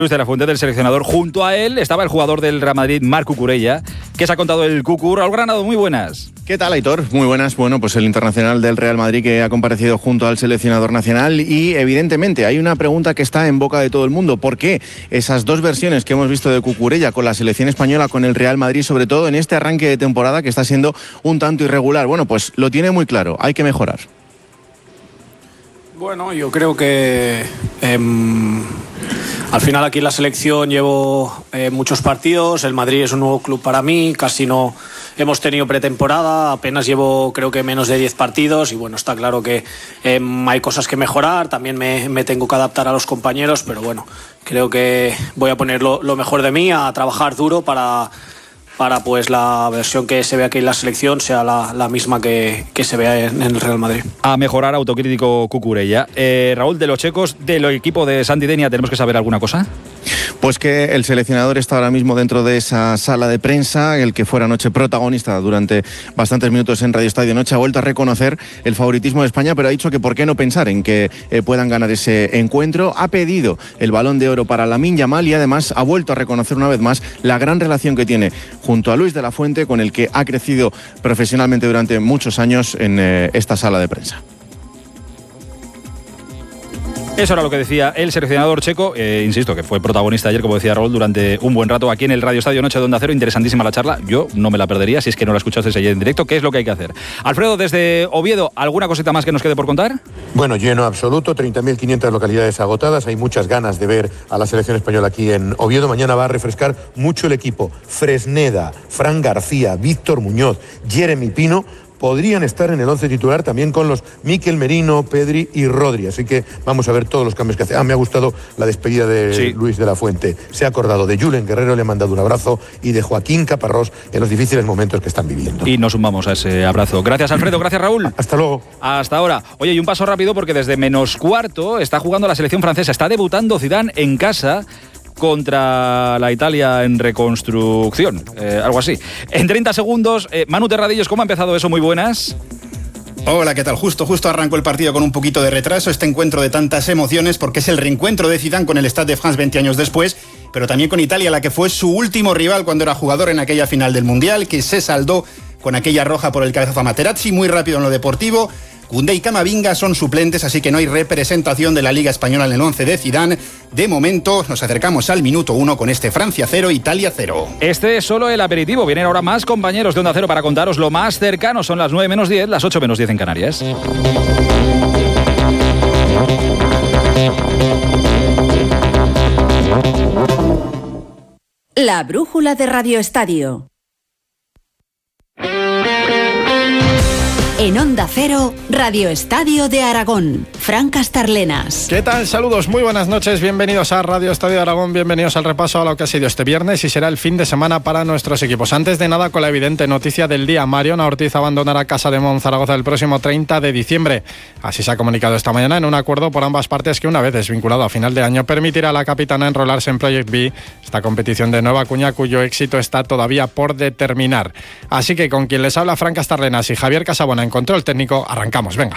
Luis de la Fuente, del seleccionador. Junto a él estaba el jugador del Real Madrid, Marc Cucurella, que se ha contado el Cucu. Raúl Granado, muy buenas. ¿Qué tal, Aitor? Muy buenas. Bueno, pues el internacional del Real Madrid que ha comparecido junto al seleccionador nacional y evidentemente hay una pregunta que está en boca de todo el mundo. ¿Por qué esas dos versiones que hemos visto de Cucurella con la selección española, con el Real Madrid, sobre todo en este arranque de temporada que está siendo un tanto irregular? Bueno, pues lo tiene muy claro, hay que mejorar. Bueno, yo creo que al final aquí en la selección llevo muchos partidos. El Madrid es un nuevo club para mí, casi no hemos tenido pretemporada, apenas llevo creo que menos de 10 partidos y bueno, está claro que hay cosas que mejorar, también me tengo que adaptar a los compañeros, pero bueno, creo que voy a poner lo mejor de mí, a trabajar duro para pues la versión que se ve aquí en la selección sea la misma que se vea en el Real Madrid. A mejorar, autocrítico Cucurella. Raúl, de los checos, del equipo de Santi Denia, ¿tenemos que saber alguna cosa? Pues que el seleccionador está ahora mismo dentro de esa sala de prensa, el que fuera anoche protagonista durante bastantes minutos en Radio Estadio Noche, ha vuelto a reconocer el favoritismo de España, pero ha dicho que por qué no pensar en que puedan ganar ese encuentro. Ha pedido el Balón de Oro para Lamine Yamal y además ha vuelto a reconocer una vez más la gran relación que tiene junto a Luis de la Fuente, con el que ha crecido profesionalmente durante muchos años en esta sala de prensa. Eso era lo que decía el seleccionador checo, insisto, que fue protagonista ayer, como decía Raúl, durante un buen rato aquí en el Radio Estadio Noche de Onda Cero. Interesantísima la charla, yo no me la perdería si es que no la escuchasteis ayer en directo. ¿Qué es lo que hay que hacer? Alfredo, desde Oviedo, ¿alguna cosita más que nos quede por contar? Bueno, lleno absoluto, 30.500 localidades agotadas, hay muchas ganas de ver a la selección española aquí en Oviedo. Mañana va a refrescar mucho el equipo. Fresneda, Fran García, Víctor Muñoz, Jeremy Pino podrían estar en el 11 titular, también con los Mikel Merino, Pedri y Rodri. Así que vamos a ver todos los cambios que hace. Me ha gustado la despedida de Luis de la Fuente. Se ha acordado de Julen Guerrero, le ha mandado un abrazo, y de Joaquín Caparrós en los difíciles momentos que están viviendo. Y nos sumamos a ese abrazo. Gracias, Alfredo. Gracias, Raúl. Hasta luego. Hasta ahora. Oye, y un paso rápido porque desde -4 está jugando la selección francesa. Está debutando Zidane en casa contra la Italia en reconstrucción, algo así. En 30 segundos, Manu Terradillos, ¿cómo ha empezado eso? Muy buenas. Hola, ¿qué tal? Justo arrancó el partido con un poquito de retraso, este encuentro de tantas emociones, porque es el reencuentro de Zidane con el Stade de France 20 años después, pero también con Italia, la que fue su último rival cuando era jugador en aquella final del Mundial, que se saldó con aquella roja por el cabezazo a Materazzi. Muy rápido en lo deportivo. Koundé y Camavinga son suplentes, así que no hay representación de la Liga Española en el 11 de Zidane. De momento nos acercamos al minuto 1 con este Francia 0, Italia 0. Este es solo el aperitivo. Vienen ahora más compañeros de Onda Cero para contaros lo más cercano. Son las 9 menos 10, las 8 menos 10 en Canarias. La brújula de Radio Estadio. En Onda Cero, Radio Estadio de Aragón. Fran Castarlenas. ¿Qué tal? Saludos, muy buenas noches. Bienvenidos a Radio Estadio de Aragón. Bienvenidos al repaso a lo que ha sido este viernes y será el fin de semana para nuestros equipos. Antes de nada, con la evidente noticia del día. Mariona Ortiz abandonará Casa de Monzaragoza el próximo 30 de diciembre. Así se ha comunicado esta mañana en un acuerdo por ambas partes que, una vez desvinculado a final de año, permitirá a la capitana enrolarse en Project B, esta competición de nueva cuña cuyo éxito está todavía por determinar. Así que con quien les habla, Fran Castarlenas y Javier Casabona en control técnico, arrancamos, venga.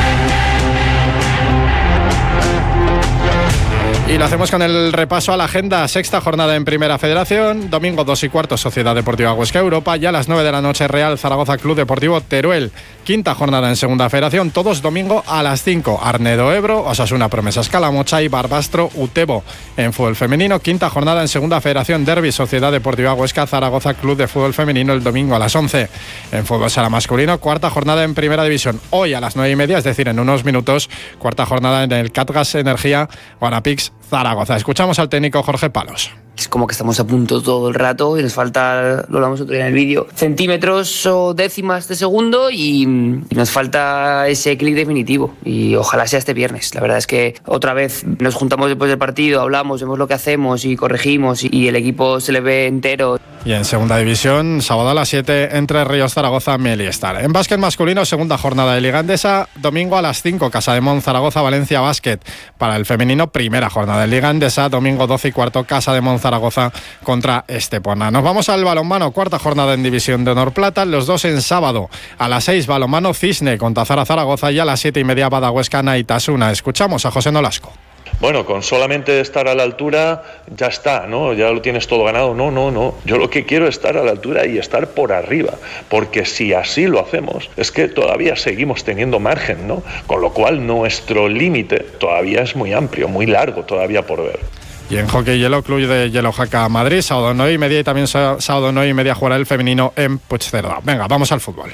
Y lo hacemos con el repaso a la agenda. Sexta jornada en Primera Federación, domingo 2:15 Sociedad Deportiva Huesca Europa, ya a las 9 de la noche Real Zaragoza Club Deportivo Teruel. Quinta jornada en Segunda Federación, todos domingo a las 5, Arnedo Ebro, Osasuna Promesas Calamocha y Barbastro Utebo. En fútbol femenino, quinta jornada en Segunda Federación, Derbi Sociedad Deportiva Huesca Zaragoza Club de Fútbol Femenino el domingo a las 11. En fútbol sala masculino, cuarta jornada en Primera División, hoy a las 9:30, es decir, en unos minutos, cuarta jornada en el Catgas Energía Guanapix Zaragoza. Escuchamos al técnico Jorge Palos. Es como que estamos a punto todo el rato y nos falta, lo hablamos otro día en el vídeo, centímetros o décimas de segundo y nos falta ese clic definitivo y ojalá sea este viernes. La verdad es que otra vez nos juntamos después del partido, hablamos, vemos lo que hacemos y corregimos y el equipo se le ve entero. Y en Segunda División, sábado a las 7, Entre Ríos Zaragoza, Meliestar. En básquet masculino, segunda jornada de Liga Endesa, domingo a las 5, Casa de Mon, Zaragoza, Valencia Básquet. Para el femenino, primera jornada de Liga Endesa, domingo 12:15, Casa de Mon, Zaragoza contra Estepona. Nos vamos al balonmano, cuarta jornada en División de Honor Plata, los dos en sábado. A las 6, balonmano Cisne contra Zaragoza y a las 7:30, Badahuesca Naitasuna. Escuchamos a José Nolasco. Bueno, con solamente estar a la altura ya está, ¿no? Ya lo tienes todo ganado. No. Yo lo que quiero es estar a la altura y estar por arriba, porque si así lo hacemos, es que todavía seguimos teniendo margen, ¿no? Con lo cual nuestro límite todavía es muy amplio, muy largo todavía por ver. Y en hockey hielo, Club de Hielo Jaca Madrid, sábado 9:30 y también sábado 9:30 jugará el femenino en Puigcerdá. Venga, vamos al fútbol.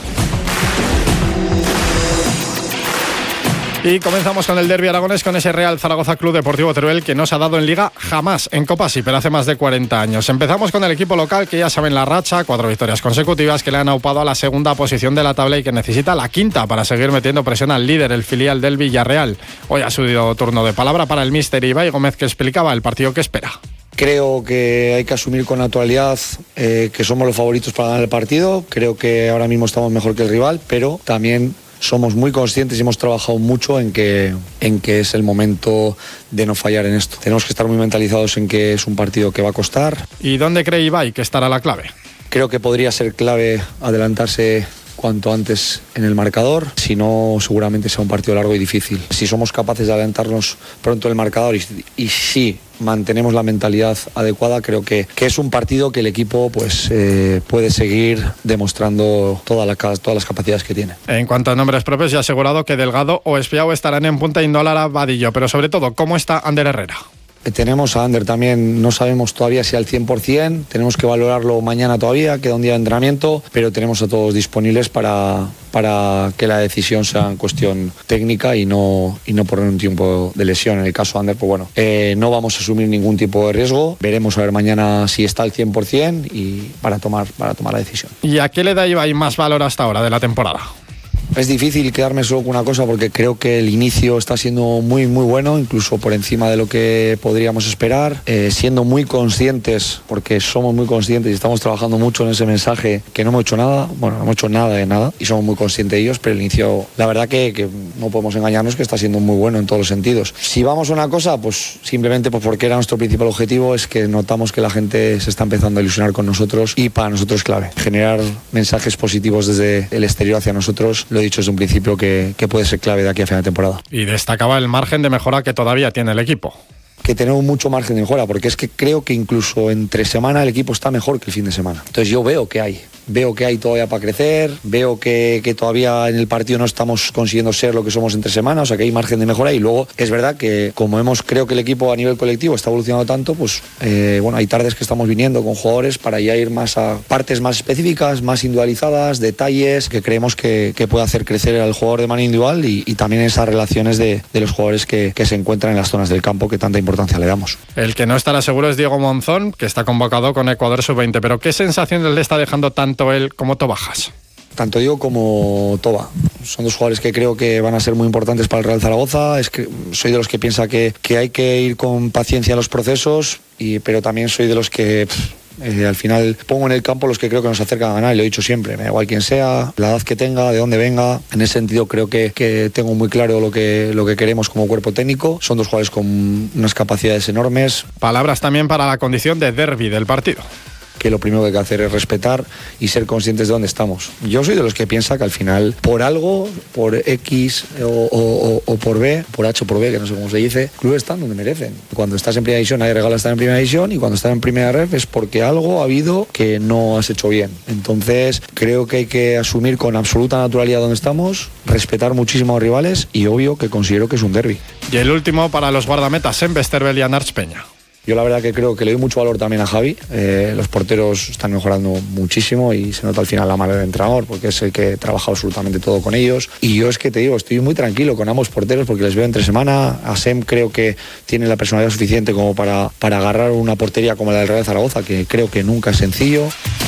Y comenzamos con el derbi aragonés, con ese Real Zaragoza Club Deportivo Teruel que no se ha dado en Liga jamás, en Copa sí, pero hace más de 40 años. Empezamos con el equipo local, que ya saben la racha, 4 victorias consecutivas que le han aupado a la segunda posición de la tabla y que necesita la quinta para seguir metiendo presión al líder, el filial del Villarreal. Hoy ha subido turno de palabra para el míster Ibai Gómez, que explicaba el partido que espera. Creo que hay que asumir con naturalidad que somos los favoritos para ganar el partido. Creo que ahora mismo estamos mejor que el rival, pero también somos muy conscientes y hemos trabajado mucho en que es el momento de no fallar en esto. Tenemos que estar muy mentalizados en que es un partido que va a costar. ¿Y dónde cree Ibai que estará la clave? Creo que podría ser clave adelantarse cuanto antes en el marcador, si no seguramente sea un partido largo y difícil. Si somos capaces de adelantarnos pronto en el marcador y si mantenemos la mentalidad adecuada, creo que es un partido que el equipo puede seguir demostrando todas las capacidades que tiene. En cuanto a nombres propios, ya ha asegurado que Delgado o Espiao estarán en punta y no Lara Vadillo, pero sobre todo, ¿cómo está Ander Herrera? Tenemos a Ander también, no sabemos todavía si al 100%, tenemos que valorarlo mañana todavía, queda un día de entrenamiento, pero tenemos a todos disponibles para que la decisión sea en cuestión técnica y no por un tiempo de lesión. En el caso de Ander, pues bueno, no vamos a asumir ningún tipo de riesgo, veremos a ver mañana si está al 100% y para tomar la decisión. ¿Y a qué le da Ibai más valor hasta ahora de la temporada? Es difícil quedarme solo con una cosa porque creo que el inicio está siendo muy muy bueno, incluso por encima de lo que podríamos esperar, siendo muy conscientes, porque somos muy conscientes y estamos trabajando mucho en ese mensaje, que no hemos hecho nada, bueno, no hemos hecho nada de nada y somos muy conscientes de ellos, pero el inicio, la verdad que no podemos engañarnos, que está siendo muy bueno en todos los sentidos. Si vamos a una cosa, pues simplemente porque era nuestro principal objetivo, es que notamos que la gente se está empezando a ilusionar con nosotros y para nosotros es clave generar mensajes positivos desde el exterior hacia nosotros. Lo he dicho desde un principio que puede ser clave de aquí a final de temporada. Y destacaba el margen de mejora que todavía tiene el equipo. Que tenemos mucho margen de mejora, porque es que creo que incluso entre semana el equipo está mejor que el fin de semana. Entonces yo veo que hay todavía para crecer, veo que todavía en el partido no estamos consiguiendo ser lo que somos entre semana, o sea que hay margen de mejora y luego es verdad que como creo que el equipo a nivel colectivo está evolucionando tanto, pues bueno, hay tardes que estamos viniendo con jugadores para ya ir más a partes más específicas, más individualizadas, detalles que creemos que puede hacer crecer al jugador de manera individual y también esas relaciones de los jugadores que se encuentran en las zonas del campo que tanta importancia le damos. El que no estará seguro es Diego Monzón, que está convocado con Ecuador Sub-20, pero ¿qué sensaciones le está dejando tanto él como Tobajas? Tanto Diego como Toba son dos jugadores que creo que van a ser muy importantes para el Real Zaragoza. Soy de los que piensa que hay que ir con paciencia a los procesos, pero también soy de los que al final pongo en el campo los que creo que nos acercan a ganar, y lo he dicho siempre, me da igual quién sea, la edad que tenga, de dónde venga. En ese sentido creo que tengo muy claro lo que queremos como cuerpo técnico. Son dos jugadores con unas capacidades enormes. Palabras también para la condición de derbi del partido. Que lo primero que hay que hacer es respetar y ser conscientes de dónde estamos. Yo soy de los que piensa que al final, por algo, por X o por B, por H o por B, que no sé cómo se dice, clubes están donde merecen. Cuando estás en primera división, nadie regala estar en primera división, y cuando estás en primera ref es porque algo ha habido que no has hecho bien. Entonces, creo que hay que asumir con absoluta naturalidad dónde estamos, respetar muchísimo a los rivales y obvio que considero que es un derbi. Y el último para los guardametas, en Westerveld y Anarch Peña. Yo la verdad que creo que le doy mucho valor también a Javi. Los porteros están mejorando muchísimo y se nota al final la mano del entrenador, porque es el que trabaja absolutamente todo con ellos. Y yo es que te digo, estoy muy tranquilo con ambos porteros porque les veo entre semana. Asem creo que tiene la personalidad suficiente como para agarrar una portería como la del Real Zaragoza, que creo que nunca es sencillo.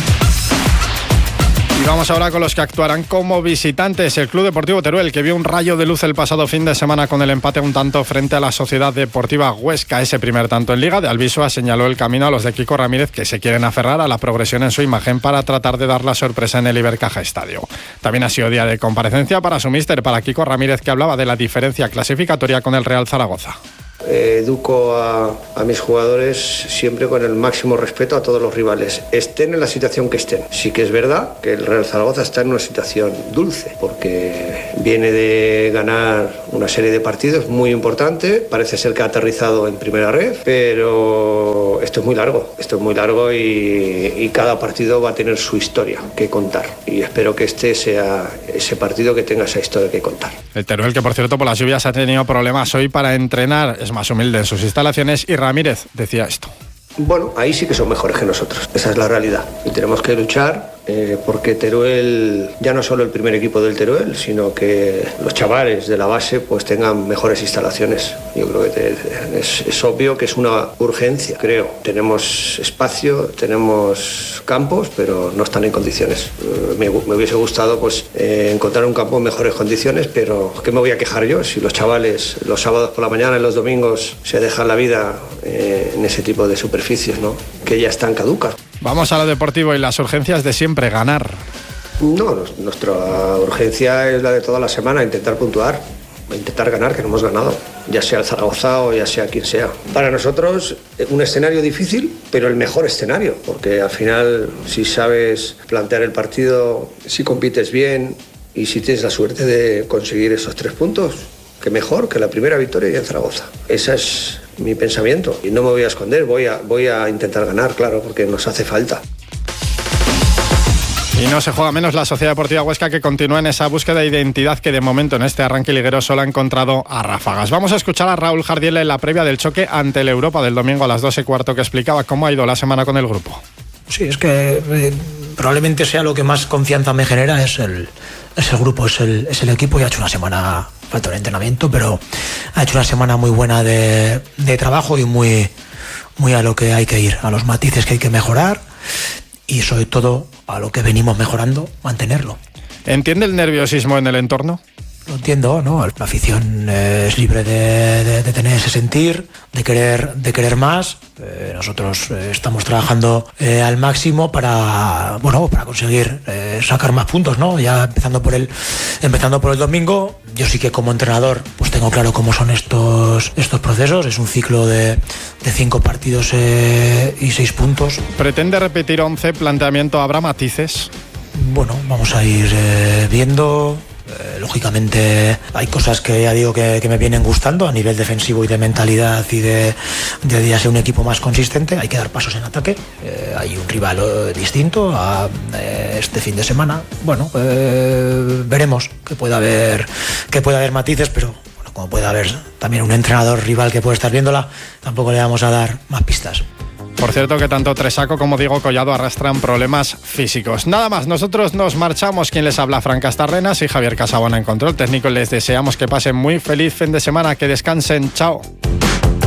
Y vamos ahora con los que actuarán como visitantes. El Club Deportivo Teruel, que vio un rayo de luz el pasado fin de semana con el empate un tanto frente a la Sociedad Deportiva Huesca. Ese primer tanto en Liga de Albisoa señaló el camino a los de Kiko Ramírez, que se quieren aferrar a la progresión en su imagen para tratar de dar la sorpresa en el Ibercaja Estadio. También ha sido día de comparecencia para su míster, para Kiko Ramírez, que hablaba de la diferencia clasificatoria con el Real Zaragoza. educo a mis jugadores siempre con el máximo respeto a todos los rivales, estén en la situación que estén. Sí que es verdad que el Real Zaragoza está en una situación dulce, porque viene de ganar una serie de partidos muy importante, parece ser que ha aterrizado en primera red, pero esto es muy largo y cada partido va a tener su historia que contar, y espero que este sea ese partido que tenga esa historia que contar. El Teruel, que por cierto por las lluvias ha tenido problemas hoy para entrenar, es más humilde en sus instalaciones, y Ramírez decía esto. Bueno, ahí sí que son mejores que nosotros, esa es la realidad, y tenemos que luchar porque Teruel, ya no solo el primer equipo del Teruel, sino que los chavales de la base pues tengan mejores instalaciones. Yo creo que es obvio que es una urgencia, creo. Tenemos espacio, tenemos campos, pero no están en condiciones. Me hubiese gustado pues encontrar un campo en mejores condiciones, pero ¿qué me voy a quejar yo si los chavales los sábados por la mañana y los domingos se dejan la vida en ese tipo de superficies, ¿no? Que ya están caducas? Vamos a lo deportivo y las urgencias de siempre, ganar. No, nuestra urgencia es la de toda la semana, intentar puntuar, intentar ganar, que no hemos ganado, ya sea el Zaragoza o ya sea quien sea. Para nosotros un escenario difícil, pero el mejor escenario, porque al final si sabes plantear el partido, si compites bien y si tienes la suerte de conseguir esos 3 puntos, que mejor que la primera victoria ya en Zaragoza. Ese es mi pensamiento y no me voy a esconder, voy a intentar ganar, claro, porque nos hace falta. Y no se juega menos la Sociedad Deportiva Huesca, que continúa en esa búsqueda de identidad que de momento en este arranque liguero solo ha encontrado a ráfagas. Vamos a escuchar a Raúl Jardiel en la previa del choque ante el Europa del domingo a las 2:15, que explicaba cómo ha ido la semana con el grupo. Sí, es que probablemente sea lo que más confianza me genera, es el grupo, es el equipo, y ha hecho una semana, falta el entrenamiento, pero ha hecho una semana muy buena de trabajo y muy a lo que hay que ir, a los matices que hay que mejorar y sobre todo a lo que venimos mejorando, mantenerlo. ¿Entiende el nerviosismo en el entorno? Lo entiendo, ¿no? La afición es libre de tener ese sentir, de querer más. Nosotros estamos trabajando al máximo para conseguir sacar más puntos, ¿no? Ya empezando por el domingo. Yo sí que como entrenador pues tengo claro cómo son estos procesos. Es un ciclo de 5 partidos y 6 puntos. ¿Pretende repetir 11? ¿Planteamiento habrá matices? Bueno, vamos a ir viendo. Lógicamente hay cosas que ya digo que me vienen gustando a nivel defensivo y de mentalidad y de ya ser un equipo más consistente. Hay que dar pasos en ataque. Hay un rival distinto a este fin de semana. Bueno, veremos que puede haber matices, pero bueno, como puede haber también un entrenador rival que puede estar viéndola, tampoco le vamos a dar más pistas. Por cierto que tanto Tresaco como Diego Collado arrastran problemas físicos. Nada más, nosotros nos marchamos. Quien les habla, Fran Castarrenas y Javier Casabona en control técnico. Les deseamos que pasen muy feliz fin de semana, que descansen. Chao.